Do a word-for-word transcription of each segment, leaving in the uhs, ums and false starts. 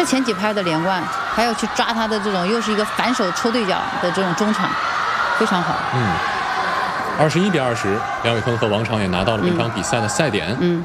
前几拍的连贯，还有去抓他的这种，又是一个反手抽对角的这种中场，非常好。 嗯，二十一比二十，梁伟坤和王昶也拿到了本场比赛的赛点。 嗯。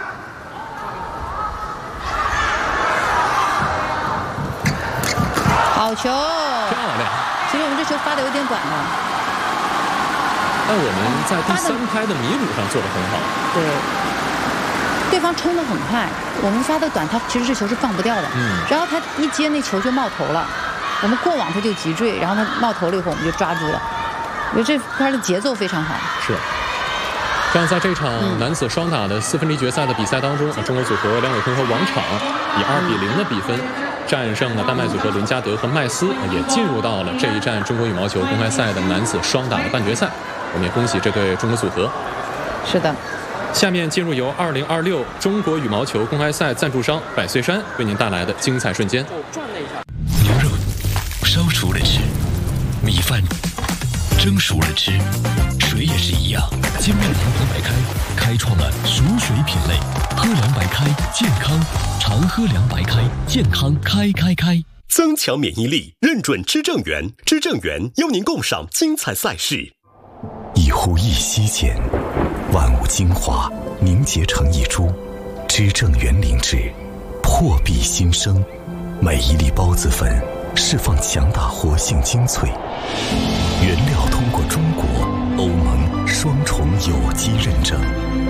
好球， 漂亮。 其实我们这球发的有点短了。 但我们在第三拍的弥补上做得很好。 对。对方冲得很快，我们发的短，他其实这球是放不掉的。 嗯。然后他一接那球就冒头了，我们过网他就急坠，然后他冒头了以后我们就抓住了。我觉得这拍的节奏非常好。 是。这样在这场男子双打的四分之一决赛的比赛当中，嗯、中国组合梁伟坤和王昶以二比零的比分战胜了丹麦组合伦加德和麦斯，也进入到了这一站中国羽毛球公开赛的男子双打的半决赛。我们也恭喜这对中国组合。 是的。 下面进入由二零二六中国羽毛球公开赛赞助商百岁山为您带来的精彩瞬间。 牛肉烧熟了吃，米饭蒸熟了吃，水也是一样。金麦阳光白开开创了熟水品类，喝凉白开健康，常喝凉白开健康开开开。 增强免疫力，认准知正源，知正源邀您共赏精彩赛事。 一呼一吸间，万物精华凝结成一株，知正源灵芝，破壁新生。每一粒孢子粉释放强大活性精粹，原料通过中国、欧盟双重有机认证，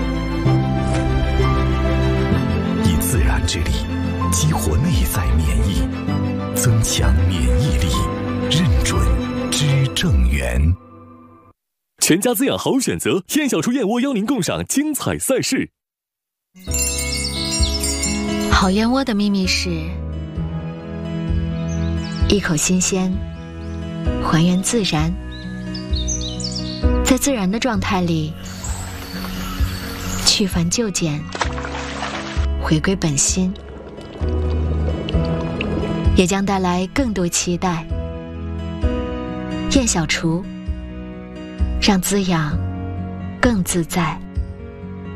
以自然之力激活内在免疫，增强免疫力，认准知正源。 全家滋养好选择，燕小厨燕窝邀您共赏精彩赛事。 好燕窝的秘密是一口新鲜，还原自然，在自然的状态里去繁就简，回归本心，也将带来更多期待。燕小厨，让滋养更自在。